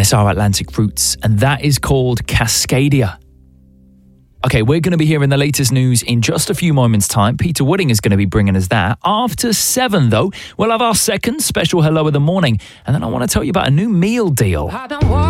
it's our Atlantic Fruits, and that is called Cascadia. Okay, we're going to be hearing the latest news in just a few moments' time. Peter Wooding is going to be bringing us that. After 7, though, we'll have our second special Hello of the Morning, and then I want to tell you about a new meal deal.